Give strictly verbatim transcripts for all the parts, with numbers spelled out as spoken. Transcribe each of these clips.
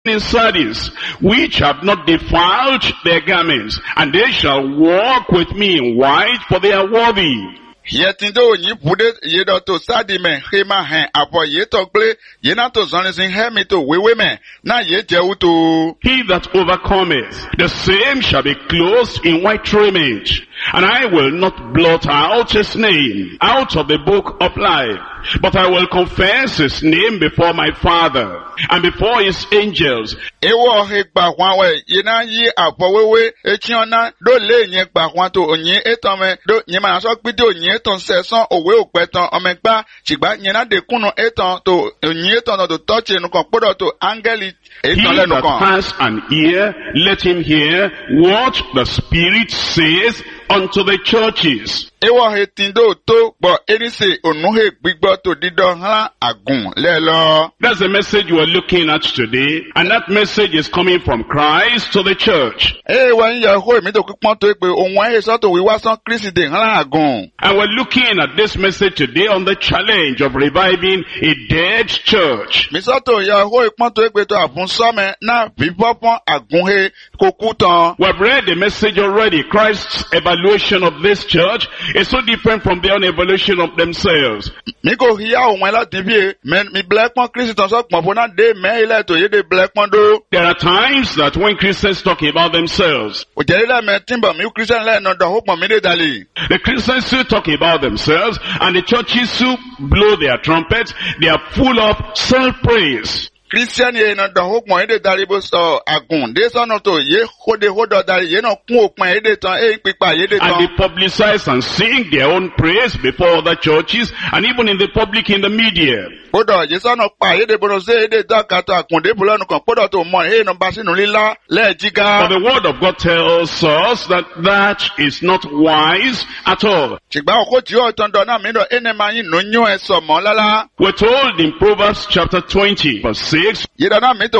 in Sardis, which have not defiled their garments, and they shall walk with me in white, for they are worthy. Yetindo nyi bude yedo to sadi me hema hen apo yeto gle yena to zonizin hemi to wewe me na ye jeuto. He that overcometh, the same shall be clothed in white raiment, and I will not blot out his name out of the book of life, but I will confess his name before my Father and before his angels. Ewo he gba hwan we yena yi apo wewe echiona do le yen gba hwan to onye etan me do nyema so gbide onye etan sesan owe opetan omegba chigba yena de kunu etan to onye etan to touch enu kan podo to angeli etan lenu kan. He that has an ear, let him hear what the Spirit says unto the churches. Ewo he tindo to bo enise onuhe gbigbo to didon han agun lelo. That's the message you are looking at today, and that message is coming from Christ to the church. Eh wa nya ho mi to pon to pe ohun e so to wi wa san Kristi de han agun. And we're looking at this message today on the challenge of reviving a dead church. Mi so to ya ho pon to pe to afun so me na bibopon agun he kokutan. We've read the message already. Christ's evaluation of this church is so different from their own evaluation of themselves. Mi ko hiya ohun la dibi mi black pon Kristi ton so pon na de me ile to ye de black pon do. There are times that when Christians talk about themselves, o je ile me timba mi Christian le no do ho pon mi de dali. The Christians who talk about themselves, and the churches who blow their trumpets, they are full of self-praise. Christian ye na do ho pon ede dali bo so agun de so no to ye hode hodo dali ye no kun opon ede tan e pipa ye de tan. And they publicize and sing their own praise before other churches, and even in the public, in the media. Podo ye so no pa ye de bo se ede da ka to akun de bulo no kan podo to mo e no ba sinu lila le jiga. But the word of God tells us that that is not wise at all. Chigba ko ti o ton do na mi do ene ma yin no nyu e so mo lala. We're told in Proverbs chapter twenty, verse six, most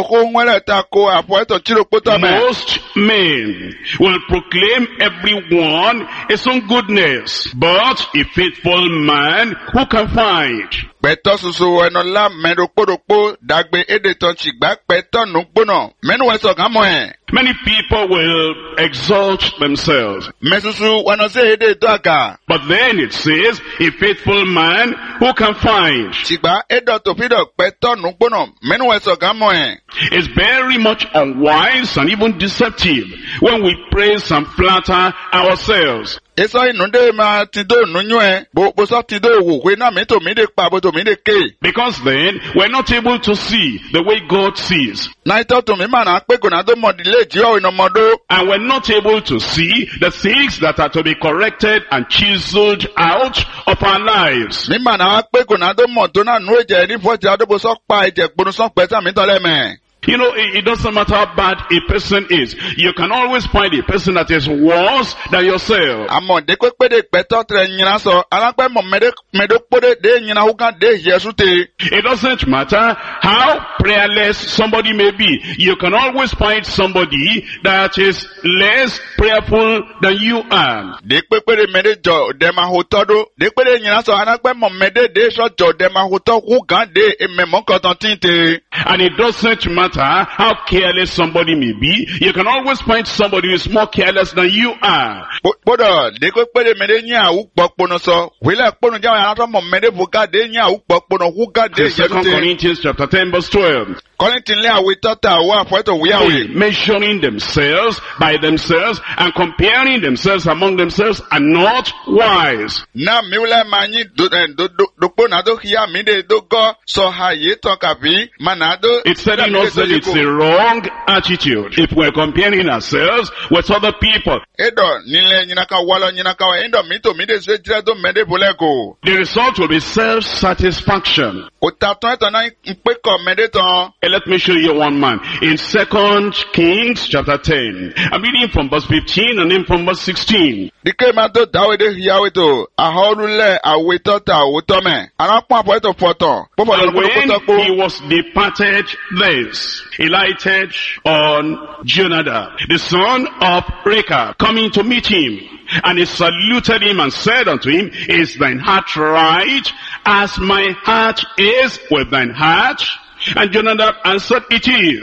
men will proclaim everyone his own goodness, but a faithful man who can find? Beto susu eno la mendo podokpo dagbe edeton chigba beto no gbono menu weso gamo e. Many people will exalt themselves. Mesusu wano se ede to aka. But then it says, a faithful man who can find? Chigba edo to fido beto no gbono menu weso gamo e. It's very much unwise and even deceptive when we praise and flatter ourselves. Eso inunde ma tido nunye bo bo so tido wo we na me to me de pa bo to me de ke. Because then we're not able to see the way God sees. Na ito to me ma na pe ko na do modile ji o ino modo. And we're not able to see the things that are to be corrected and chiseled out of our lives. Mi ma na pe ko na do mo to na nu eje ni fo ti ado bo so pa eje gbonu so pe ta mi to le me. You know, it, it doesn't matter how bad a person is. You can always find a person that is worse than yourself. Amo de ko pe de peto tre nyina so ala pe mo me de me do pode de nyina hu kan de Yesu te. It doesn't matter how prayerless somebody may be. You can always find somebody that is less prayerful than you are. De pe pe de me de jo de ma ho todo. De pe de nyina so ala pe mo me de de so jo de ma ho to hu kan de e me mo kan tin te. And it doesn't matter how careless somebody may be, you can always find somebody who is more careless than you are. Bodo, de ko pe de me de nya u popo no so. Wile pono ja ya to mo me de buka de nya u popo no hu ga de. Second Corinthians chapter ten verse twelve. Corinthians le awe tota wa fo to we awe. Measuring themselves by themselves and comparing themselves among themselves are not wise. Na mi wile manyi do do do po na do hiya mi de do go so ha ye to ka bi manado. It's telling us that it's a wrong attitude if we're comparing ourselves with other people. Edo nile nyinaka walo nyinaka wa endo mito mi de se jira do me de boleko. The result will be self-satisfaction. Otaton eto na npe ko me de ton. Let me show you one man. In Second Kings chapter ten. I'm reading from verse fifteen and then from verse sixteen. Dike ma do dawede hiyawe to ahorule aweto ta awotome. Anapon apo eto foton. And when he was departed thence, he lighted on Jonadab, the son of Rechab, coming to meet him. And he saluted him and said unto him, Is thine heart right, as my heart is with thine heart? And Jonadab answered, It is.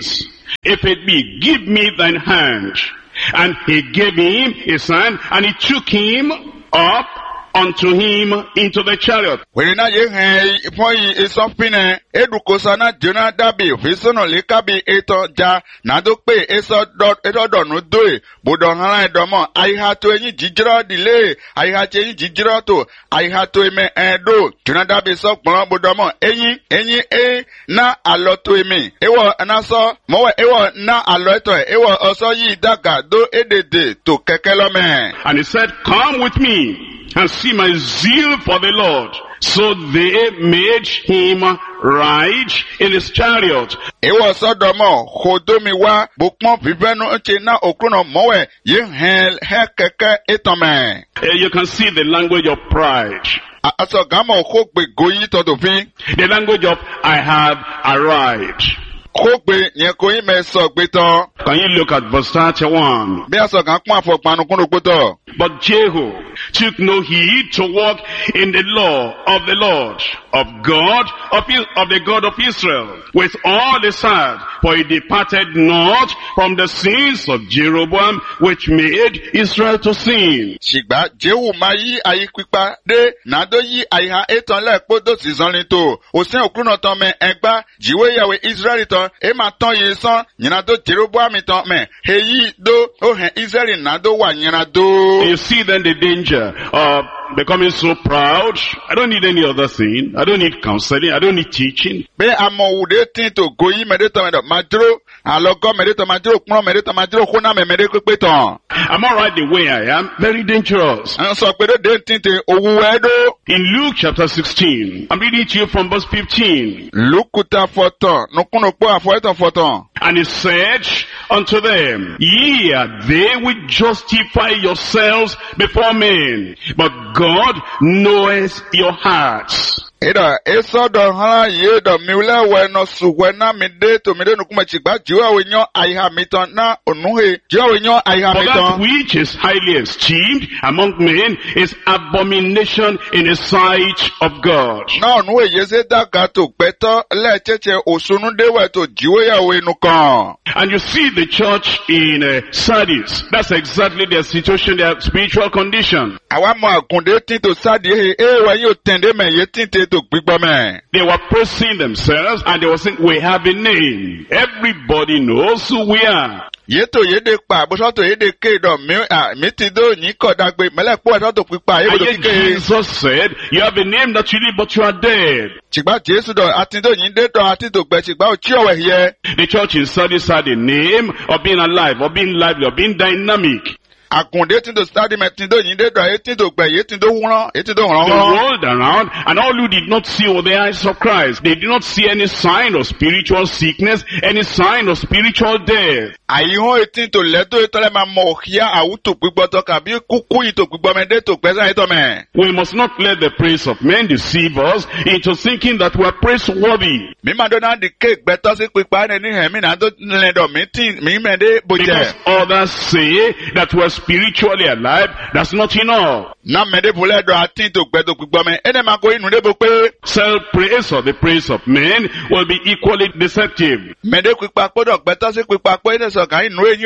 if it be, give me thine hand. And he gave him his hand, and he took him up unto him into the chariot. Wèrè ye hẹn fọyín esọ́fínẹ̀ edukosa náà jóná dábì òfìsọ́nà lékàbí ètò já nàdó pé ètòdọ̀nù dóè bùdọ̀ hàn ẹ̀dọ̀mọ̀ àyíhàtò ẹ̀yìn jíjírọ̀ dìlé àyíhàtò ẹ̀yìn jíjírọ̀ tó àyíhàtò ẹ̀mẹ̀ ẹ̀dọ̀ jóná dábì sọ́kùnrin bùdọ̀mọ̀ ẹ̀yìn ẹ̀yìn ẹ̀ ná àlọ́ tó ẹ̀mí ẹ̀wọ̀ ẹ̀nàsọ́ mọ̀wẹ̀ ẹ̀wọ̀ ná àlọ́ ẹ̀tọ̀ ẹ̀wọ̀ ọ̀sọ́ yìí dàgà dó èdèdè tó kẹ̀kẹ́ lọ́mẹ̀. And he said, come with me and see my zeal for the Lord. So they made him ride in his chariot. Ewa Sodomo, Hodomi wa, Bukmo, Viveno, Chena, Okrono, Moe, ye hell, Hekeke, etome. You can see the language of pride. Asogamo, Hokbe, Goyi, Todovi. The language of I have arrived. Hokbe, Nyekoi, Meso, Beto. Can you look at verse thirty-one? Beasogakma for Panukuno Buto. But Jehu took no heed to walk in the law of the Lord, of God, of, of the God of Israel, with all his heart, for he departed not from the sins of Jeroboam, which made Israel to sin. Shigba, Jehu mayi ayikwipa de, nado yi ayha eton le kodo sizonito, osin okruno ton me egba, jiwe yawe Israelito, ema ton yeson, nyinado Jeroboam iton me, heyi do, ohen Israel nado wa nyinado. You see then the danger of becoming so proud. I don't need any other thing. I don't need counseling. I don't need teaching. Be amo ude tinto goyi medito medo madro alogo medito madro kno medito madro khona me mediko peton. I'm all right the way I am. Very dangerous. And so pedo de tinte owu edo. In Luke chapter sixteen, I'm reading to you from verse fifteen. Luke kuta foton no kuno po afoeton foton. And he said unto them, ye are they which justify yourselves before men, but God knoweth your hearts. Ida eso do hala ye do miule we no suwe na mide to mide no kuma chigba jiwa we nyo aiha miton na onuhe jiwa we nyo aiha miton. For that which is highly esteemed among men is abomination in the sight of God. Na onuhe yeze da gato beto le cheche osunu dewe to jiwe ya we nukan. And you see the church in uh, Sardis. That's exactly their situation, their spiritual condition. Awa mo akunde tinto Sadi e e wa yo tende me ye tinte. They were praising themselves and they were saying, we have a name. Everybody knows who we are. Yeto yede pa bosoto yede ke do mi ah mi ti do yin ko dagbe mele po so to pipa ye do ke. Jesus said, you have a name that you live but you are dead. Chigba Jesu do atindo yin de do atindo gbe chigba o chi owe here. The church in Sardis had a name of being alive, of being lively, of being dynamic. Akunde tindo study me tindo yin de do e tindo gbe ye tindo wuran e tindo ran. They rolled around and all who did not see with the eyes of Christ, they did not see any sign of spiritual sickness, any sign of spiritual death. Àyíhó etí tó lẹ́tọ́ ìtọ́lẹ̀ máa mọ òkìá àwùtò gbígbọ́ tọ́ka bí kúkú ìtò gbígbọ́ mẹ́dẹ́ tó pẹ́sà ìtọ́ mẹ́. We must not let the praise of men deceive us into thinking that we are praiseworthy. Mi máa dọ́nà di kéèkì gbẹ́tọ́ sí pípa ẹni ní ẹ̀mí náà tó lẹ́dọ̀ mi tí mi mẹ́dẹ́ bòjẹ́. Because others say that we are spiritually alive, that's not enough. Náà mẹ́dẹ́ bòlẹ́ dọ̀ àti tó gbẹ́tọ̀ gbígbọ́ mẹ́ ẹni máa kó inú débò pé. Self-praise or the praise of men will be equally deceptive. Mẹ́dẹ́ pípa gbọ́dọ̀ gbẹ́tọ́ sí pípa pé ẹni for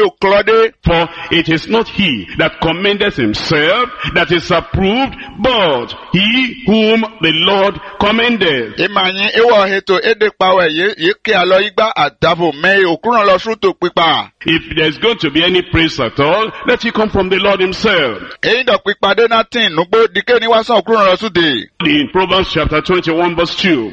it is not he that commendeth himself that is approved, but he whom the Lord commendeth. If there's going to be any praise at all, let it come from the Lord himself. In Proverbs chapter twenty-one verse two.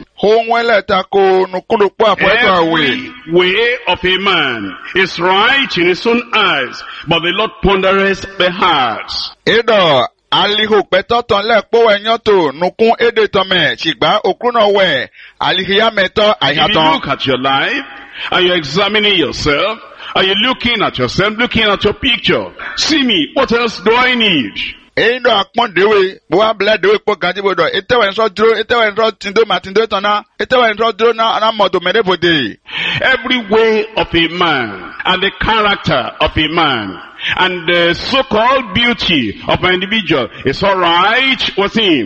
Every way of a man is right in his own eyes, but the Lord pondereth the hearts. Edo aliho petoton le po enyoto nukun ede tome chigba okuno we alihiya meto ayaton. If you look at your life and you're examining yourself, are you looking at yourself, looking at your picture? See me, what else do I need? Endo akpon dewe, boa ble dewe po ganji bodo. Etewe nso dro, etewe nso tindo matindo tona, etewe nso dro na ana modo mede bode. Every way of a man and the character of a man and the so-called beauty of an individual is all right with him.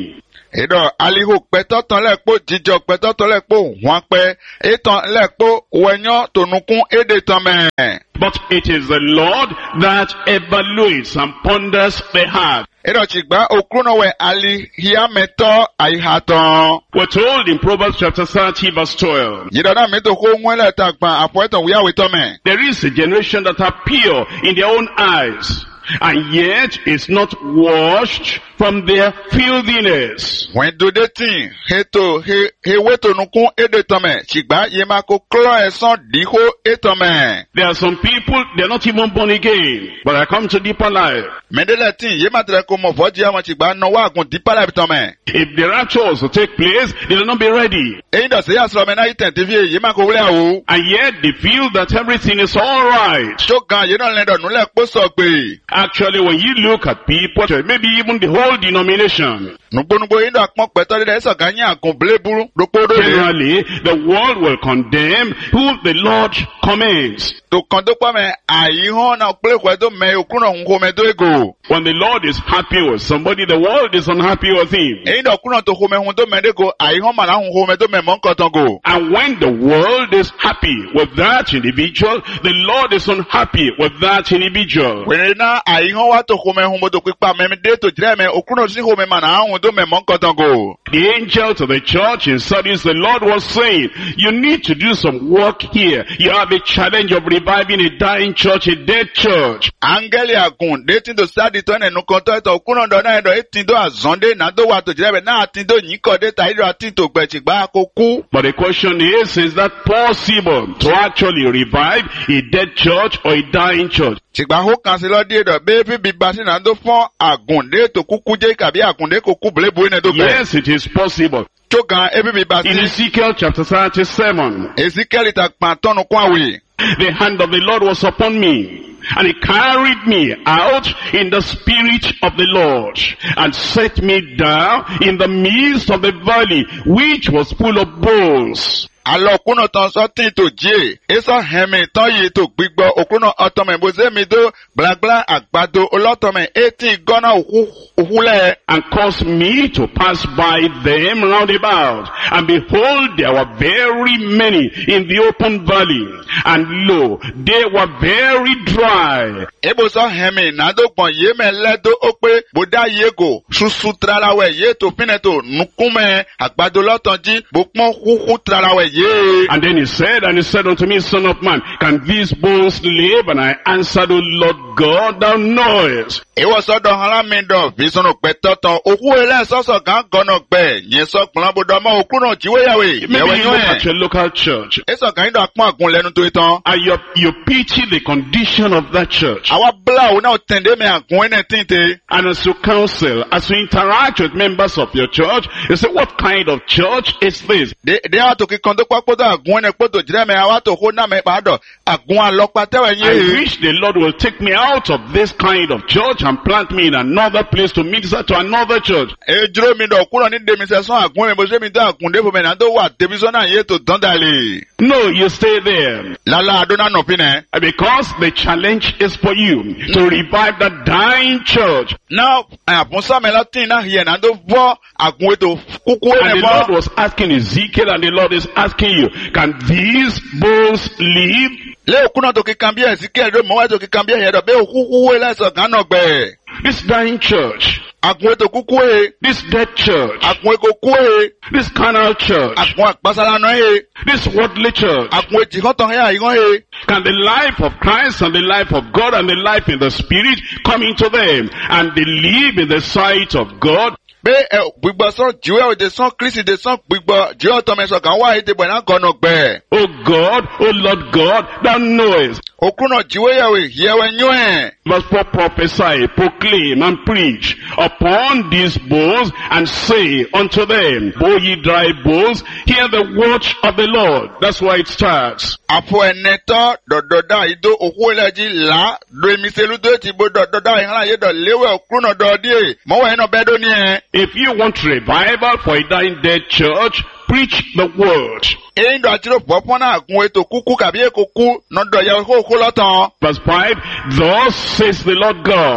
Edo aliho peto ton lekpo jijo peto ton lekpo wanpe eton lekpo wenyo tonukun ede tome. But it is the Lord that evaluates and ponders the heart. Edo chigba okruno we ali hiya meto aihaton. We're told in Proverbs chapter thirty verse twelve. Yido na meto ko nwele takpan apoeton wiya witome. There is a generation that are pure in their own eyes, and yet is not washed from their filthiness. When do they think heto he he weto nukun ede tome chigba yema ko klo eson diho etome. There are some people, they're not even born again, but I come to deeper life. Mendele tin yema tere ko mo foji ama chigba no wa gun deeper life tome. If the rapture was to take place, they will not be ready. Einda se yasro mena iten T V yema ko wule awu. And yet they feel that everything is alright. Shogan you don't let no le po so pe. Actually, when you look at people, maybe even the whole denomination, Nugbo indo akpon peto de eso ganya akun bleburu dopodo le. generally, the world will condemn who the Lord commends. To kondo pa me aihon na ple kwedo me okuno nko me do ego. When the Lord is happy with somebody, the world is unhappy with him. Eindo okuno to home hun do me de go aihon ma na hun me do me mon koton go. And when the world is happy with that individual, the Lord is unhappy with that individual. When na aihon wa to home hun do pipa me de to jire me okuno si home ma na hun do me mon koton go. The angel to the church in Sardis, the Lord was saying, you need to do some work here. You have a challenge of reviving a dying church, a dead church. Angeli akun de tin do sadi to ne nu konto to okuno do na do etin do azonde na do wa to jire me na tin do nyiko de ta iro atin to gbe chigba akoku. But the question is, is that possible to actually revive a dead church or a dying church? Chigba ho kan se lo die do be fi bi ba si na do fon agun de to kuku je kabi akun de koku blebu ne do gbe. Yes, it is possible. Chogan ebi bi ba In si. Ezekiel chapter thirty-seven, Ezekiel ta pan tonu kwa we. the hand of the Lord was upon me, and he carried me out in the spirit of the Lord, and set me down in the midst of the valley, which was full of bones. Alo kuno ton so tin to je. Eso hemi ton yi to gbigbo okuno otome boze mi do blagla agbado olotome eighteen gona ohule. And caused me to pass by them round about. And behold, there were very many in the open valley. And lo, they were very dry. Ebo so hemi na do pon ye me ledo ope boda yego susu tralawe ye to pineto nukume agbado lotonji bopon huhu tralawe ye. And then he said, and he said unto me, Son of man, can these bones live? And I answered, O Lord God, thou knowest. It was so the Halamindo, Vision of Petoton, who less also can go no bear. Yes, so Klambodama, Okuno, Jiway. Maybe you look at your local church, It's a kind of mark on Lennon to it on. and you, you pity the condition of that church. Our blow now tend to make when a tinte. And as you counsel, as you interact with members of your church, you say, what kind of church is this? They they are to conduct Papoda, Gwen a Poto, Jeremy, I want to hold na me bado, a Gwan Lokpata, I and wish the Lord will take me out of this kind of church and plant me in another place to minister to another church. a drew me the Kuran in demonstration, a Gwen was me down, Kundepo, and do what, Division and yet to Dondali. No, you stay there. Lala, do not know, Pine. Because the challenge is for you to revive the dying church. Now, I have Musa Melatina here, and do for a Gwen to Kuku And the Lord and was asking Ezekiel, and the Lord is asking you, can these bones live? Leo kuna to kikambia Ezekiel do mo to kikambia here be okuku la so kan ogbe. This dying church, Akun to kuku e, this dead church, akun ko ku e, this carnal church, akun apasala no e, this worldly church. akun ti kan ton ya igan e. Can the life of Christ and the life of God and the life in the Spirit come into them, and they live in the sight of God? Be gbigbo so jiwe o de son Christ de son gbigbo jiwe to me so kan wa e de bo na kan ogbe. O God, O Lord God, thou knowest. Okuno jiwe ya we here we nyu e. Verse four, prophesy, proclaim, and preach upon these bones, and say unto them, O ye dry bones, hear the word of the Lord. That's why it starts. Afo eneto dododa ido oku eleji la do emiselu do ti bo dododa ihan ye do lewe okuno do die. Mo we no bedo ni e. If you want revival for a dying dead church, preach the word. Eindo atiro popona agun eto kuku kabi ekoku no do ya ko ko lotan. Verse five, thus says the Lord God,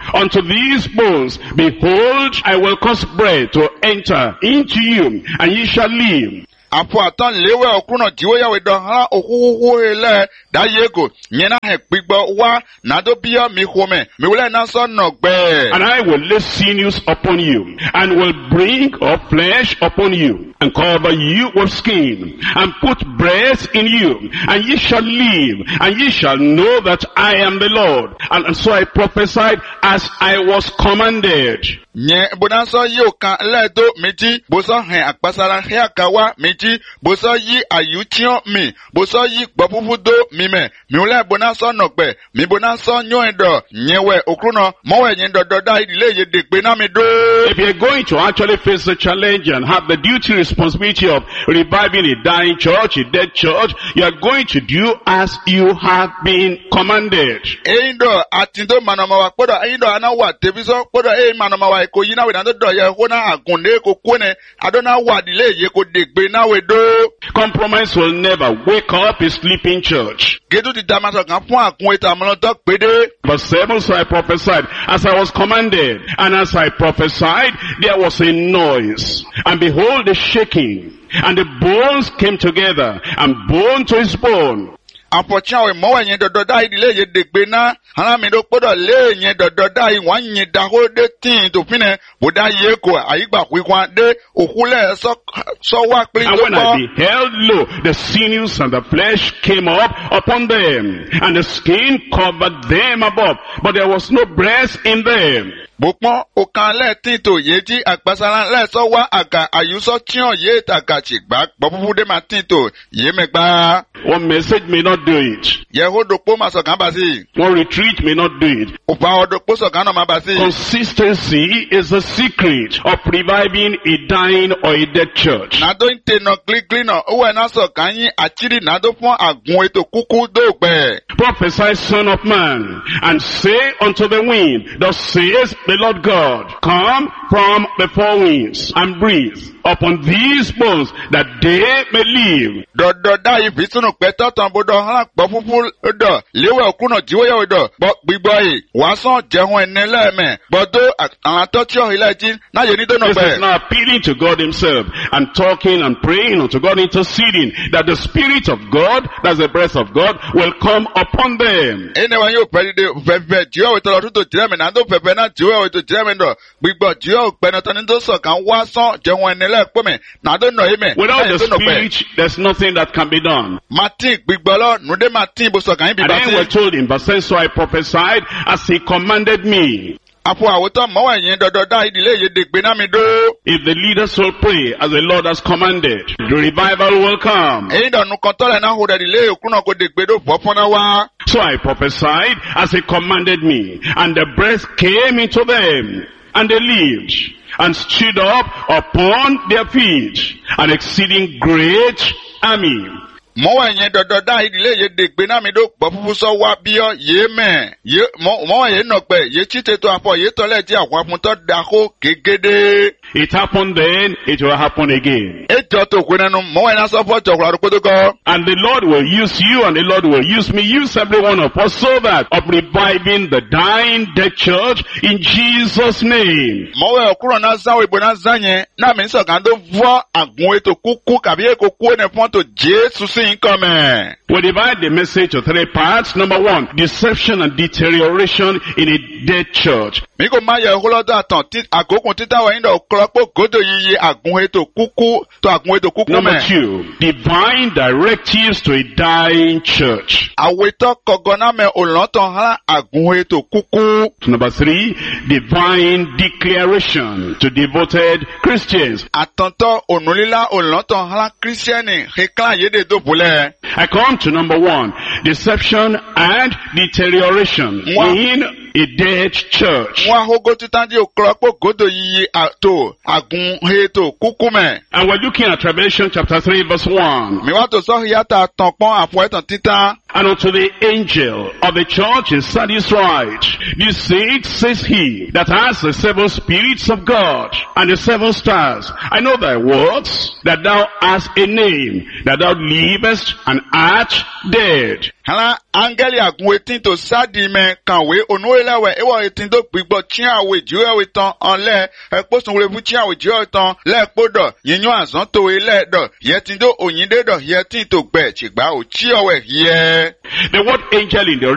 unto these bones, behold, I will cause breath to enter into you, and ye shall live. Apo atan lewe okuno jiwe ya wedo ha okuhu hele da yego nyena he gbigbo wa na do bia mi home mi wule na so no gbe. And I will lay sinews upon you, and will bring up flesh upon you, and cover you with skin, and put breath in you, and ye shall live, and ye shall know that I am the Lord. And, and so I prophesied as I was commanded. Nye bonanso yi okan ledo meji boso hen akpasara he akawa meji boso yi ayution mi boso yi gbofufudo mi me mi ule bonanso nokpe mi bonanso nyoedo nyewe okruno mowe nyindo doda idile ye degbe na mi do. If you're going to actually face the challenge and have the duty responsibility of reviving a dying church, a dead church, you are going to do as you have been commanded. Eindo atindo manamawa kodo eindo anawa teviso kodo e manamawa ko yina we na do ye hona agunde ko kone adona wadile ye ko degbe na we do. Compromise will never wake up a sleeping church. Gedu di damaso kan fun akun eta mo to pede. Verse seven, so I prophesied as I was commanded, and as I prophesied there was a noise, and behold a shaking, and the bones came together, and bone to his bone. Apocha we mo yen dodo da idile ye degbe na ara mi do podo le yen dodo da yi wan yin da ho de tin to fine boda ye ko ayigba kwikwan de okule so so wa pli And to when I beheld, lo, the sinews and the flesh came up upon them, and the skin covered them above, but there was no breath in them. Bopon okan le tin to ye ji agbasara le so wa aga ayuso tion ye taka chigba bofufu de ma tin to ye megba. One message may not do it. Ye ho do po ma so kan ba si. One retreat may not do it. O pa odo po so kan no ma ba si. Consistency is the secret of reviving a dying or a dead church. Na do inte no click clean no o we na so kan yin achiri na do fun agun eto kuku do gbe. Prophesy, son of man, and say unto the wind, thus says the Lord God, come from the four winds, and breathe upon these bones, that they may live. Do do da yi bisunu pe totan bodo han po fufu do lewe okuno jiwe ye do bo gbigbo yi wa son jehun enele me bodo an to ti o ile ji na ye ni do no This pe. is now appealing to God himself, and talking and praying unto God, interceding, that the Spirit of God, that's the breath of God, will come upon them. Ene wa yo pe de fefe jiwe we to lo to jire me na do fefe na jiwe we to jire me do gbigbo jiwe pe na to ni do so kan wa son jehun enele pe me na do no ye me. Without the Spirit, there's nothing that can be done. Martin gbigbolo nu de Martin bo so kan bi And ba then we're si. told in verse ten, so I prophesied as he commanded me. Apo awoto mo wa yin dodo da idile ye degbe na mi do. If the leaders will pray as the Lord has commanded, the revival will come. Eyin do nu kan to le na ho de ile okuno ko degbe do fofo na wa. So I prophesied as he commanded me, and the breath came into them, and they lived, and stood up upon their feet, an exceeding great army. Mo wa yin dodo da idile ye degbe na mi do gbo fufu so wa bi o ye me ye mo mo wa ye no pe ye chite to afo ye to le ji akwa fun to da ko gegede. It happened then, it will happen again. Ejo to kwenenu mo wa na so fo to kwa ko to ko. And the Lord will use you, and the Lord will use me, use every one of us, so that of reviving the dying dead church in Jesus' name. Mo wa okuro na za we bo na za yen na mi so kan do vo agun eto kuku kabi e ko ku ne fun to Jesu sin come. We divide the message to three parts. Number one, deception and deterioration in a dead church. Mi ko ma ye holo da tan ti akokun tita wa ndo klopo godo yiye agun eto kuku to agun eto kuku Number me. two, divine directives to a dying church. Aweto kogona me olonton ha agun eto kuku. Number three, divine declaration to devoted Christians. Atonto onulila olonton ha Christiani heklan yede do bule. I come to number one, deception and deterioration Wow. in a dead church. Wa hogo titandi oklopo godo yiye ato agun eto kuku me. And we're looking at Revelation chapter three verse one. Mi wa to so yata tonpon afo etan tita. And unto the angel of the church in Sardis write, this six says he that has the seven spirits of God and the seven stars. I know thy words, that thou hast a name, that thou livest and art dead. Hala angeli agun etin to sadi me kanwe onuelewe ewo etin to gbigbo chiawe jiwe tan onle eposun refu chiawe jiwe tan le podo yinyo azan to ile do yetin do oyinde do yetin to gbe chigba o chiowe ye. The word angel in the